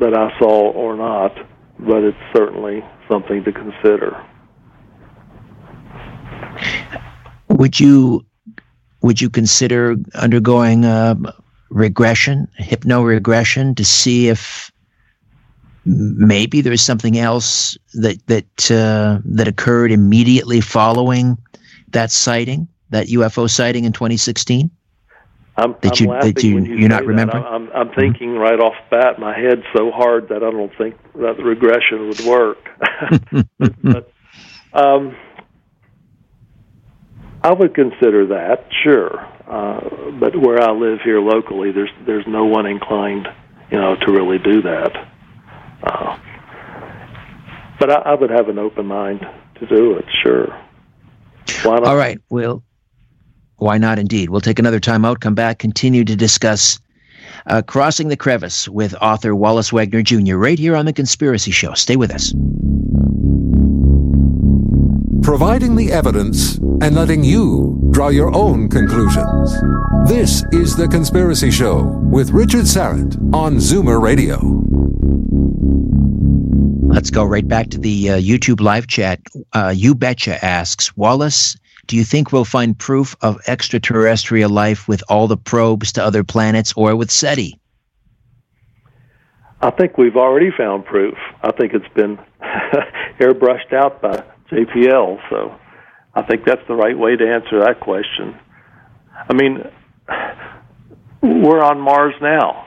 that I saw or not, but it's certainly something to consider. Would you consider undergoing regression, hypnoregression, to see if maybe there's something else that occurred immediately following that sighting, that UFO sighting in 2016? I'm laughing when you you're not say remembering? that. I'm thinking right off the bat, my head's so hard that I don't think that the regression would work. but I would consider that, sure. But where I live here locally, there's no one inclined, to really do that. But I would have an open mind to do it, sure. Why not? All right. Well, why not indeed? We'll take another time out, come back, continue to discuss Crossing the Crevice with author Wallace Wegner Jr. right here on The Conspiracy Show. Stay with us. Providing the evidence and letting you draw your own conclusions. This is The Conspiracy Show with Richard Syrett on Zoomer Radio. Let's go right back to the YouTube live chat. You Betcha asks, Wallace, do you think we'll find proof of extraterrestrial life with all the probes to other planets or with SETI? I think we've already found proof. I think it's been airbrushed out by JPL, so I think that's the right way to answer that question. I mean, we're on Mars now.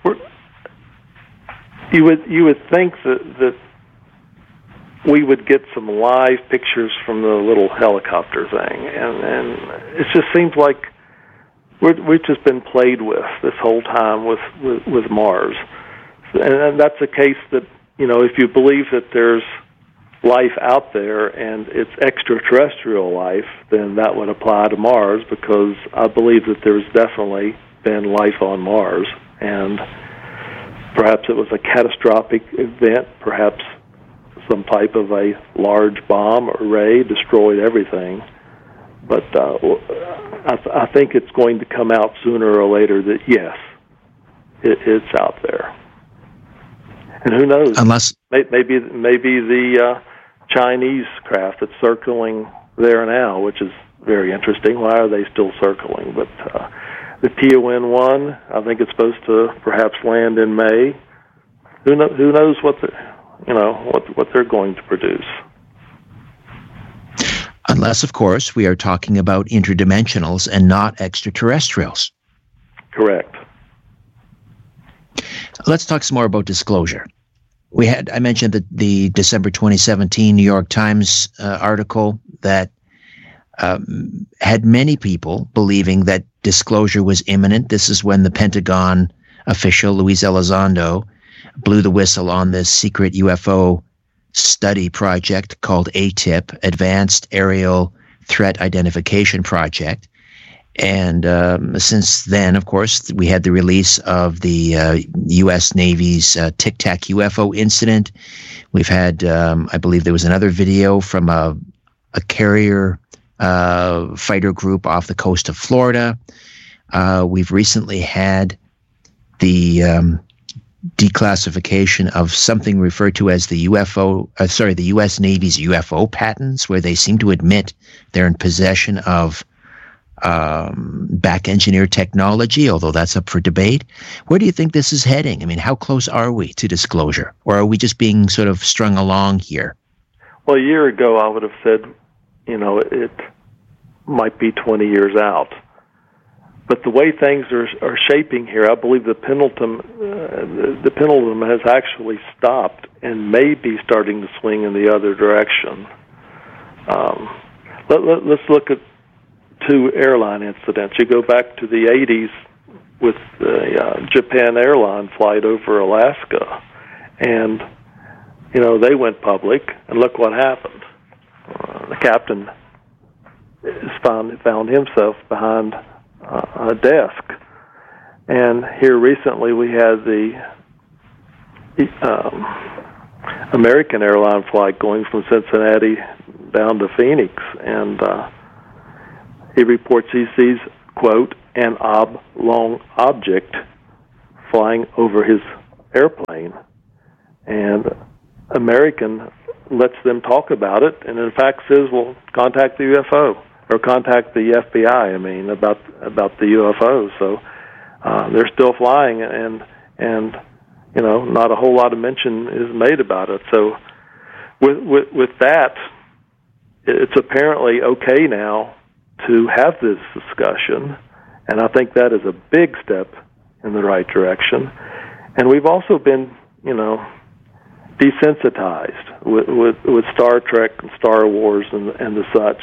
You would think that we would get some live pictures from the little helicopter thing, and it just seems like we've just been played with this whole time with Mars, and that's a case that if you believe that there's life out there and it's extraterrestrial life, then that would apply to Mars, because I believe that there's definitely been life on Mars, and perhaps it was a catastrophic event, perhaps some type of a large bomb or ray destroyed everything. But I think it's going to come out sooner or later that, yes, it's out there. And who knows? Unless maybe the Chinese craft that's circling there now, which is very interesting. Why are they still circling? But the Tianwen-1, I think it's supposed to perhaps land in May. Who knows what they're going to produce? Unless, of course, we are talking about interdimensionals and not extraterrestrials. Correct. Let's talk some more about disclosure. I mentioned the December 2017 New York Times article that had many people believing that disclosure was imminent. This is when the Pentagon official, Luis Elizondo, blew the whistle on this secret UFO study project called ATIP, Advanced Aerial Threat Identification Project. And since then, of course, we had the release of the U.S. Navy's Tic Tac UFO incident. We've had, I believe there was another video from a carrier fighter group off the coast of Florida. We've recently had the declassification of something referred to as the the U.S. Navy's UFO patents, where they seem to admit they're in possession of back-engineered technology, although that's up for debate. Where do you think this is heading? I mean, how close are we to disclosure? Or are we just being sort of strung along here? Well, a year ago, I would have said, it might be 20 years out. But the way things are shaping here, I believe the pendulum has actually stopped and may be starting to swing in the other direction. Let's look at two airline incidents. You go back to the 80s with the Japan airline flight over Alaska, and they went public, and look what happened. The captain found himself behind a desk. And here recently we had the American airline flight going from Cincinnati down to Phoenix, and he reports he sees, quote, an oblong object flying over his airplane. American lets them talk about it, and in fact says, "Well, contact the UFO or contact the FBI." I mean, about the UFOs. So they're still flying, and not a whole lot of mention is made about it. So with that, it's apparently okay now to have this discussion, and I think that is a big step in the right direction. And we've also been, desensitized with Star Trek and Star Wars and the such.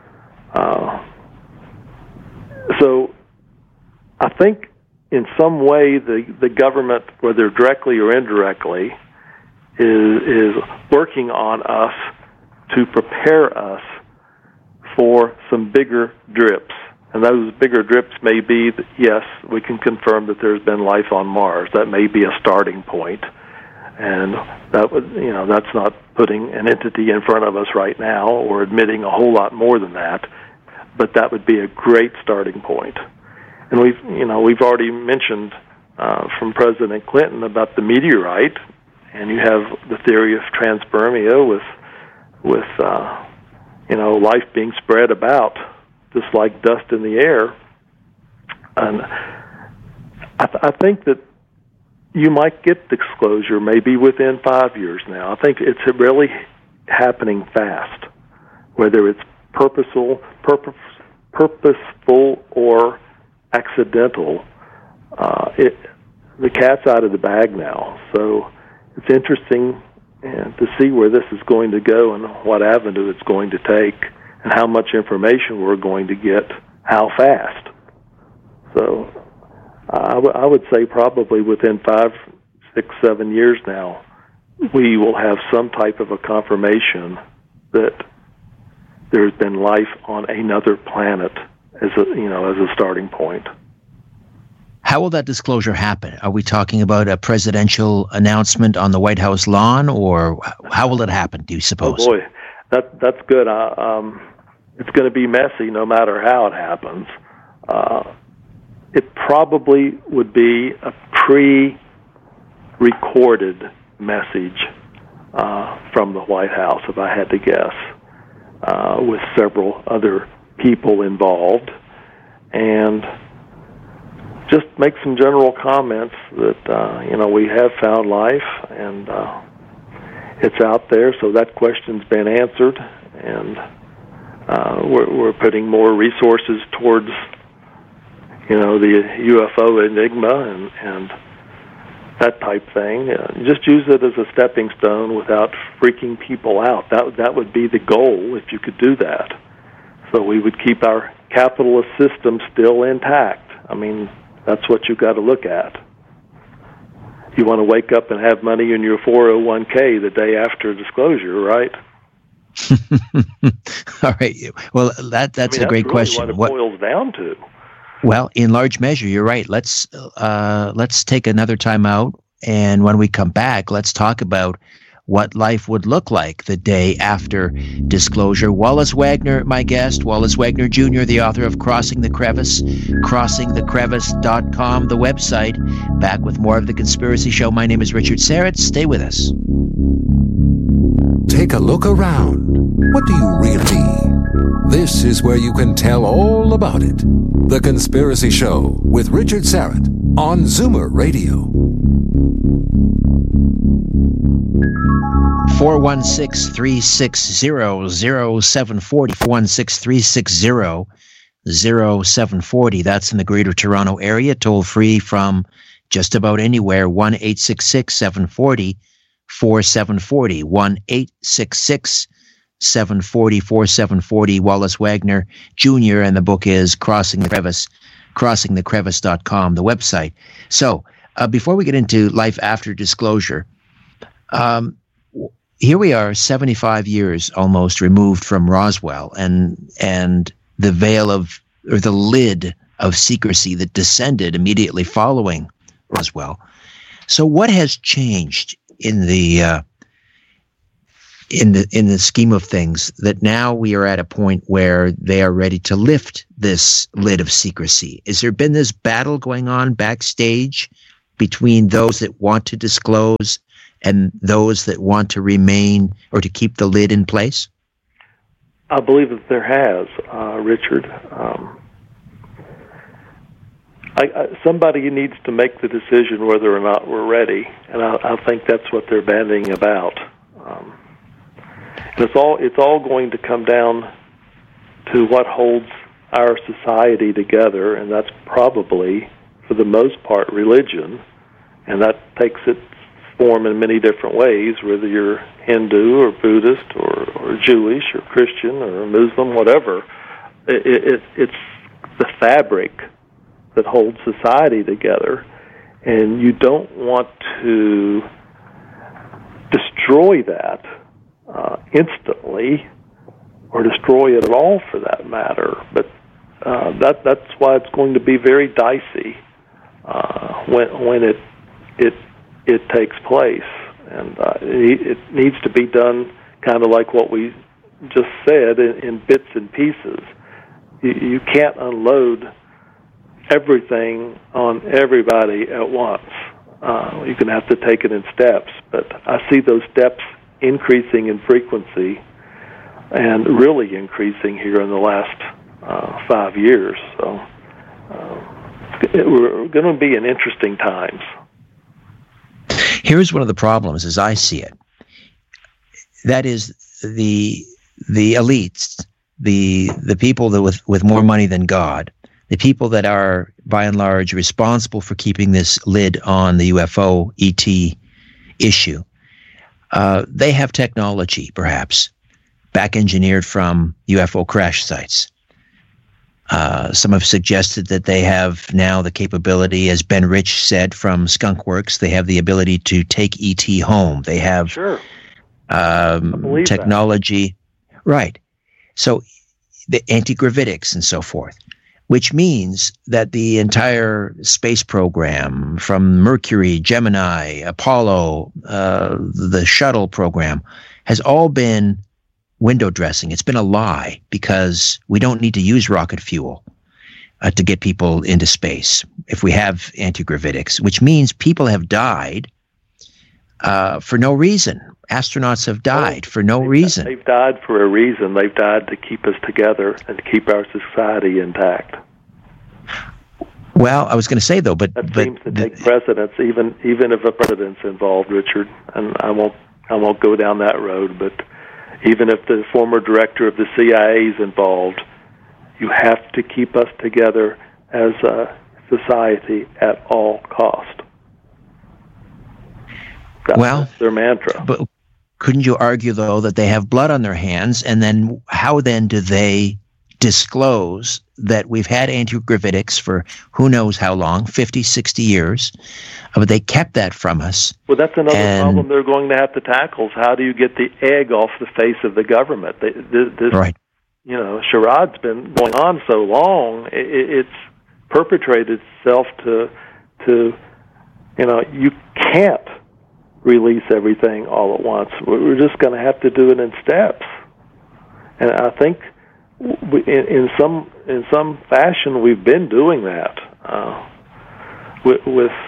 So I think in some way the government, whether directly or indirectly, is working on us to prepare us for some bigger drips. And those bigger drips may be that, yes, we can confirm that there's been life on Mars. That may be a starting point. And that would, that's not putting an entity in front of us right now or admitting a whole lot more than that. But that would be a great starting point. And we've already mentioned from President Clinton about the meteorite, and you have the theory of transpermia with life being spread about, just like dust in the air. And I think that you might get disclosure maybe within 5 years now. I think it's really happening fast, whether it's purposeful or accidental. The cat's out of the bag now. So it's interesting to see where this is going to go and what avenue it's going to take and how much information we're going to get, how fast. So I would say probably within 5, 6, 7 years now, we will have some type of a confirmation that there's been life on another planet as a starting point. How will that disclosure happen? Are we talking about a presidential announcement on the White House lawn, or how will it happen, do you suppose? Oh boy, that's good. It's going to be messy no matter how it happens. It probably would be a pre-recorded message from the White House, if I had to guess, with several other people involved, and just make some general comments that we have found life and it's out there, so that question's been answered, and we're putting more resources towards the UFO enigma and that type thing. Just use it as a stepping stone without freaking people out. That would be the goal if you could do that. So we would keep our capitalist system still intact. I mean, that's what you've got to look at. You want to wake up and have money in your 401k the day after disclosure, right? All right. Well, that's a great really question. What it boils down to. Well, in large measure, you're right. Let's take another time out, and when we come back, let's talk about what life would look like the day after disclosure. Wallace Wagner, my guest, Wallace Wagner Jr., the author of Crossing the Crevice, crossingthecrevice.com, the website. Back with more of The Conspiracy Show. My name is Richard Syrett. Stay with us. Take a look around. What do you really see? This is where you can tell all about it. The Conspiracy Show with Richard Syrett on Zoomer Radio. 416-360-0740, 416-360-0740. That's in the Greater Toronto Area, toll free from just about anywhere, 1-866-740-4740, 1-866-740-4740. Wallace Wagner Jr., and the book is Crossing the Crevice, crossingthecrevice.com, the website. So before we get into life after disclosure, here we are 75 years almost removed from Roswell and the veil of, or the lid of secrecy that descended immediately following Roswell. So what has changed in the scheme of things that now we are at a point where they are ready to lift this lid of secrecy? Has there been this battle going on backstage between those that want to disclose and those that want to remain or to keep the lid in place? I believe that there has, Richard. Somebody needs to make the decision whether or not we're ready, and I think that's what they're bandying about. And it's all going to come down to what holds our society together, and that's probably, for the most part, religion, and that takes its form in many different ways, whether you're Hindu or Buddhist or Jewish or Christian or Muslim, whatever. It's the fabric that holds society together, and you don't want to destroy that instantly, or destroy it at all for that matter. But that's why it's going to be very dicey when it takes place, and it needs to be done kind of like what we just said, in bits and pieces. You can't unload everything on everybody at once. You're going to have to take it in steps, but I see those steps increasing in frequency and really increasing here in the last 5 years. So we're going to be in interesting times. Here's one of the problems as I see it. That is the elites, the people that with more money than God, the people that are, by and large, responsible for keeping this lid on the UFO ET issue. They have technology, perhaps, back engineered from UFO crash sites. Some have suggested that they have now the capability, as Ben Rich said from Skunk Works, they have the ability to take ET home. They have technology. That. Right. So the anti-gravitics and so forth, which means that the entire space program from Mercury, Gemini, Apollo, the shuttle program has all been window dressing. It's been a lie because we don't need to use rocket fuel to get people into space if we have anti-gravitics, which means people have died for no reason. Astronauts have died for no reason. They've died for a reason. They've died to keep us together and to keep our society intact. Well, I was going to say, though, but seems to take precedence, even if a president's involved, Richard. And I won't go down that road, but even if the former director of the CIA is involved, you have to keep us together as a society at all cost. That's their mantra. But couldn't you argue, though, that they have blood on their hands, and then how then do they disclose that we've had anti-gravitics for who knows how long, 50, 60 years, but they kept that from us? Well, that's another problem they're going to have to tackle, is how do you get the egg off the face of the government? This right. Charade's been going on so long, it's perpetrated itself to you can't release everything all at once. We're just going to have to do it in steps. And I think in some fashion we've been doing that with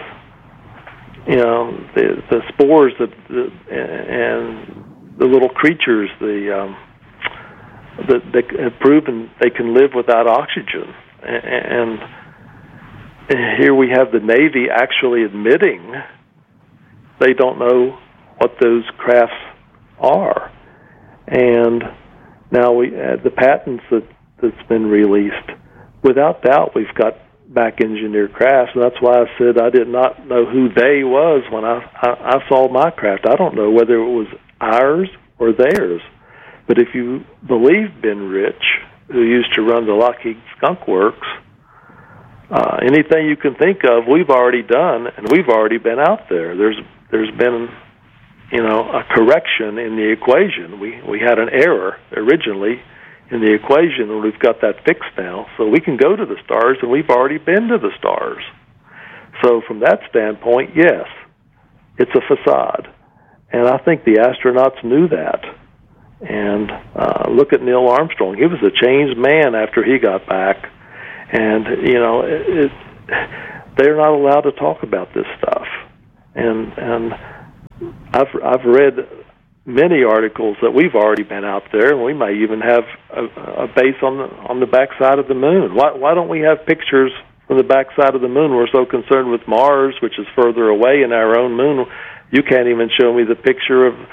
the spores and the little creatures that have proven they can live without oxygen, and here we have the Navy actually admitting they don't know what those crafts are, and now the patents that's been released, without doubt, we've got back engineered crafts, and that's why I said I did not know who they was when I saw my craft. I don't know whether it was ours or theirs, but if you believe Ben Rich, who used to run the Lockheed Skunk Works, anything you can think of, we've already done, and we've already been out there. There's been a correction in the equation. We had an error originally in the equation, and we've got that fixed now. So we can go to the stars, and we've already been to the stars. So from that standpoint, yes, it's a facade. And I think the astronauts knew that. And look at Neil Armstrong. He was a changed man after he got back. And, they're not allowed to talk about this stuff. And I've read many articles that we've already been out there, and we may even have a base on the backside of the moon. Why don't we have pictures from the backside of the moon? We're so concerned with Mars, which is further away, and our own moon. You can't even show me the picture of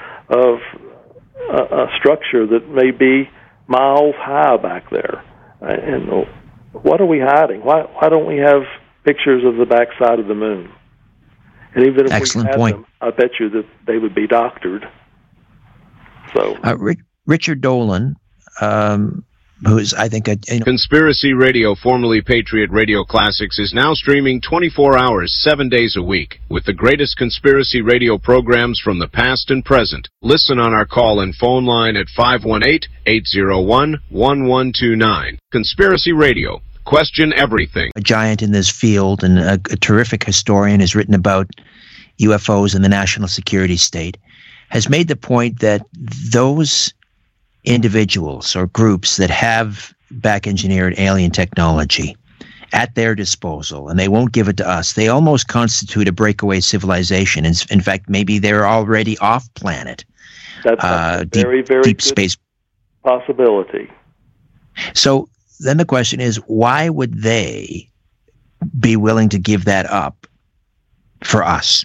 a structure that may be miles high back there. And what are we hiding? Why don't we have pictures of the backside of the moon? And even if Excellent we had point. them, I bet you that they would be doctored. So Richard Dolan, who's, I think, Conspiracy Radio, formerly Patriot Radio Classics, is now streaming 24 hours, 7 days a week, with the greatest conspiracy radio programs from the past and present. Listen on our call-in phone line at 518-801-1129. Conspiracy Radio. Question everything. a giant in this field and a terrific historian, has written about UFOs and the national security state, has made the point that those individuals or groups that have back-engineered alien technology at their disposal, and they won't give it to us, they almost constitute a breakaway civilization. In fact, maybe they're already off-planet. that's a very, very deep good space. possibility. So then the question is, why would they be willing to give that up for us?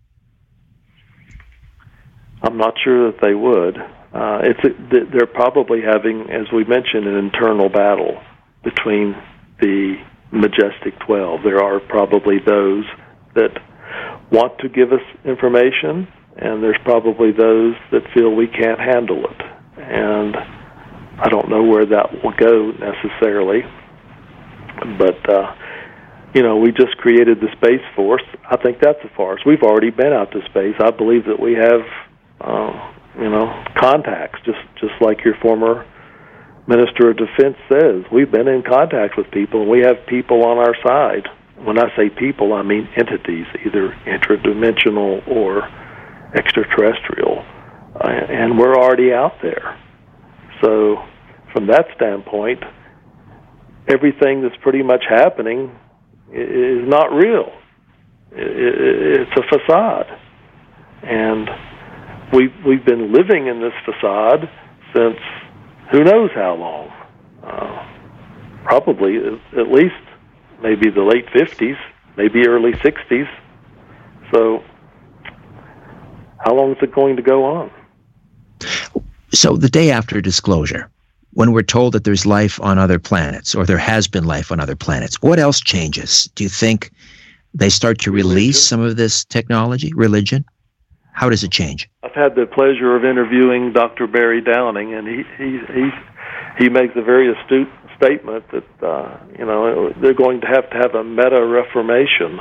I'm not sure that they would. They're probably having, as we mentioned, an internal battle between the Majestic 12. There are probably those that want to give us information, and there's probably those that feel we can't handle it. And I don't know where that will go necessarily. But, we just created the Space Force. I think that's a farce. We've already been out to space. I believe that we have contacts, just like your former Minister of Defense says. We've been in contact with people, and we have people on our side. When I say people, I mean entities, either interdimensional or extraterrestrial, and we're already out there. So from that standpoint, everything that's pretty much happening is not real. It's a facade. And we've been living in this facade since who knows how long. Probably at least maybe the late 50s, maybe early 60s. So how long is it going to go on? So the day after disclosure, when we're told that there's life on other planets, or there has been life on other planets, what else changes? Do you think they start to release some of this technology? Religion? How does it change? I've had the pleasure of interviewing Dr. Barry Downing, and he makes a very astute statement that they're going to have a meta-reformation.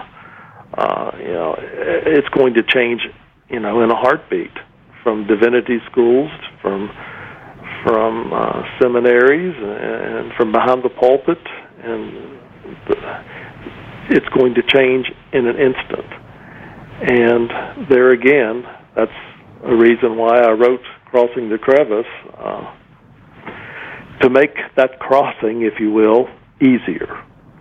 It's going to change, in a heartbeat, from divinity schools, from seminaries, and from behind the pulpit, and it's going to change in an instant. And there again, that's a reason why I wrote Crossing the Crevice, to make that crossing, if you will, easier.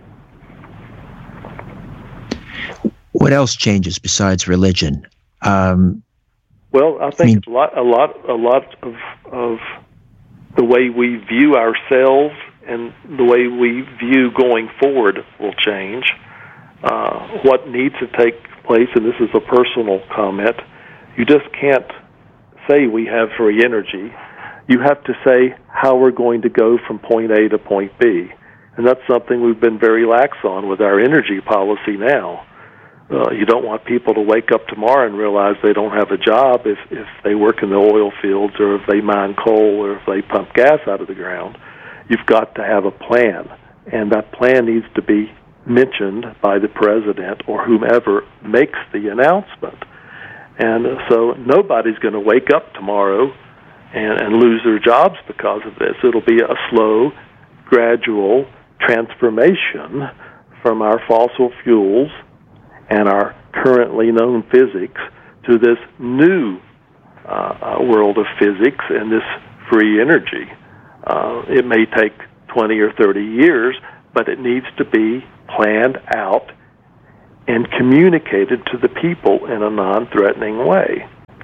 What else changes besides religion? Well, I think a lot of the way we view ourselves and the way we view going forward will change. What needs to take place, and this is a personal comment, you just can't say we have free energy. You have to say how we're going to go from point A to point B. And that's something we've been very lax on with our energy policy now. You don't want people to wake up tomorrow and realize they don't have a job if they work in the oil fields, or if they mine coal, or if they pump gas out of the ground. You've got to have a plan, and that plan needs to be mentioned by the president or whomever makes the announcement. And so nobody's going to wake up tomorrow and lose their jobs because of this. It'll be a slow, gradual transformation from our fossil fuels and our currently known physics to this new world of physics and this free energy. It may take 20 or 30 years, but it needs to be planned out and communicated to the people in a non-threatening way.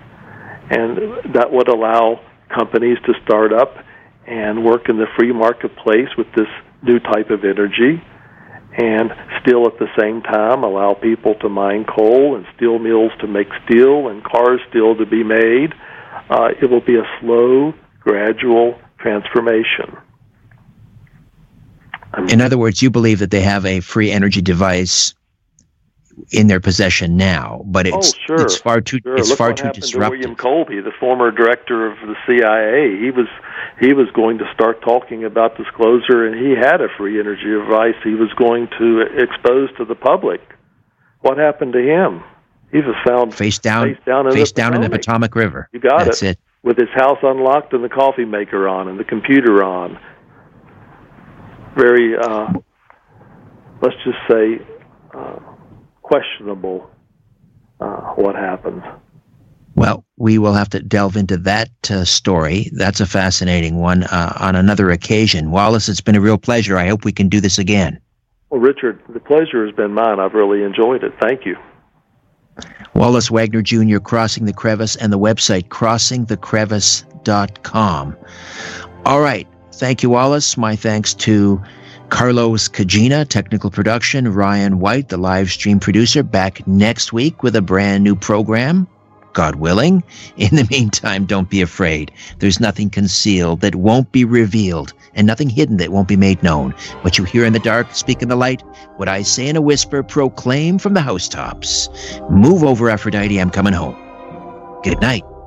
And that would allow companies to start up and work in the free marketplace with this new type of energy, and still at the same time allow people to mine coal and steel mills to make steel and cars still to be made. It will be a slow, gradual transformation. In other words, you believe that they have a free energy device in their possession now, but it's far too it's Look far what too happened disruptive. to William Colby, the former director of the CIA. He was going to start talking about disclosure, and he had a free energy device he was going to expose to the public. What happened to him? He was found face down in the Potomac River. You got That's it. With his house unlocked and the coffee maker on and the computer on. Very, let's just say, questionable what happens. Well, we will have to delve into that story. That's a fascinating one on another occasion. Wallace, it's been a real pleasure. I hope we can do this again. Well, Richard, the pleasure has been mine. I've really enjoyed it. Thank you. Wallace Wagner Jr., Crossing the Crevice, and the website crossingthecrevice.com. All right. Thank you, Wallace. My thanks to Carlos Cagina, technical production, Ryan White, the live stream producer, back next week with a brand new program, God willing. In the meantime, don't be afraid. There's nothing concealed that won't be revealed, and nothing hidden that won't be made known. What you hear in the dark, speak in the light. What I say in a whisper, proclaim from the housetops. Move over, Aphrodite, I'm coming home. Good night.